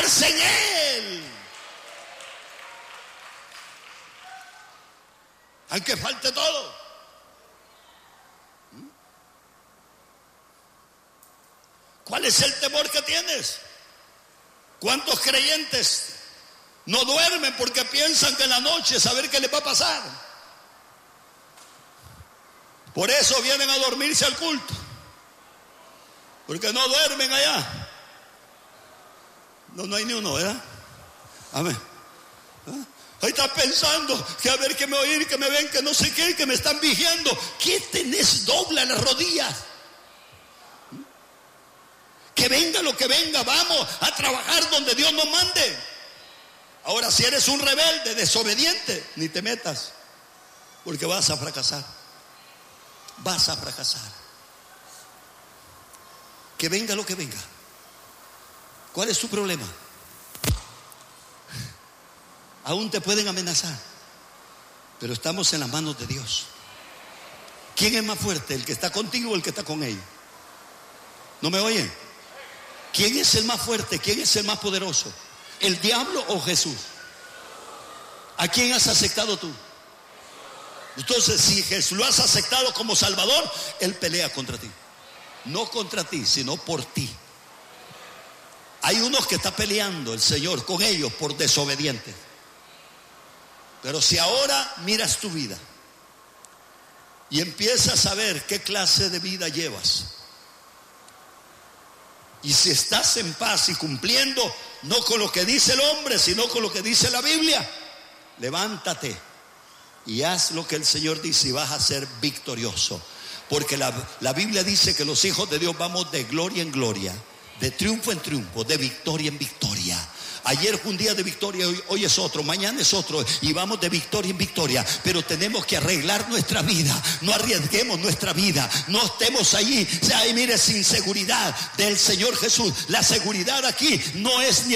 gloriarse en Él. Aunque falte todo. ¿Cuál es el temor que tienes? ¿Cuántos creyentes no duermen porque piensan que en la noche saber qué les va a pasar? Por eso vienen a dormirse al culto, porque no duermen allá. No hay ni uno, ¿verdad? Amén. Ahí estás pensando que a ver que me oír, que me ven, que no sé qué, que me están vigiando. ¿Qué tenés? Dobla las rodillas. Que venga lo que venga, vamos a trabajar donde Dios nos mande. Ahora, si eres un rebelde, desobediente, ni te metas, porque vas a fracasar. Vas a fracasar. Que venga lo que venga. ¿Cuál es tu problema? Aún te pueden amenazar, pero estamos en las manos de Dios. ¿Quién es más fuerte? ¿El que está contigo o el que está con ellos? ¿No me oyen? ¿Quién es el más fuerte? ¿Quién es el más poderoso? ¿El diablo o Jesús? ¿A quién has aceptado tú? Entonces, si Jesús lo has aceptado como Salvador, Él pelea contra ti. No contra ti, sino por ti. Hay unos que está peleando el Señor con ellos por desobedientes. Pero si ahora miras tu vida y empiezas a ver qué clase de vida llevas, y si estás en paz y cumpliendo no con lo que dice el hombre, sino con lo que dice la Biblia, levántate y haz lo que el Señor dice y vas a ser victorioso. Porque la Biblia dice que los hijos de Dios vamos de gloria en gloria, de triunfo en triunfo, de victoria en victoria. Ayer fue un día de victoria, hoy es otro, mañana es otro, y vamos de victoria en victoria. Pero tenemos que arreglar nuestra vida. No arriesguemos nuestra vida, no estemos allí, mire, sin seguridad del Señor Jesús. La seguridad aquí no es ni